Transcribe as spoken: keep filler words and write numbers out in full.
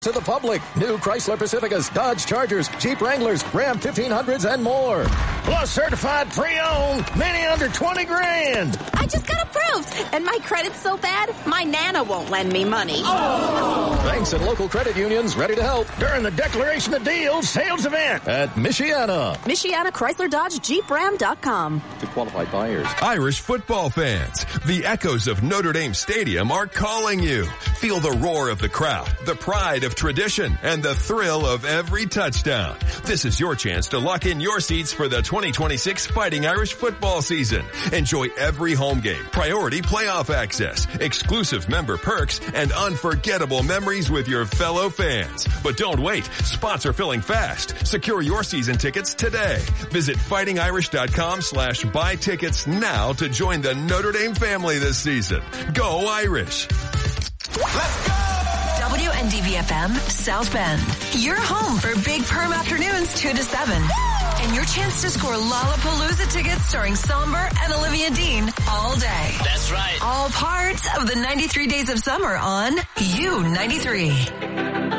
To the public, new Chrysler Pacificas, Dodge Chargers, Jeep Wranglers, Ram fifteen hundreds, and more. Plus certified pre-owned, many under twenty grand. I just got approved, and my credit's so bad, my Nana won't lend me money. Oh! Banks and local credit unions ready to help during the Declaration of Deals sales event at Michiana. Michiana Chrysler Dodge Jeep Ram dot com. To qualified buyers. Irish football fans, the echoes of Notre Dame Stadium are calling you. Feel the roar of the crowd, the pride of tradition, and the thrill of every touchdown. This is your chance to lock in your seats for the twenty twenty-six Fighting Irish football season. Enjoy every home game, priority playoff access, exclusive member perks, and unforgettable memories with your fellow fans. But don't wait. Spots are filling fast. Secure your season tickets today. Visit fighting irish dot com slash buy tickets now to join the Notre Dame family this season. Go Irish! Let's go! W N D V F M South Bend. Your home for Big Perm afternoons two to seven. And your chance to score Lollapalooza tickets starring Somber and Olivia Dean all day. That's right. All parts of the ninety-three Days of Summer on U ninety-three.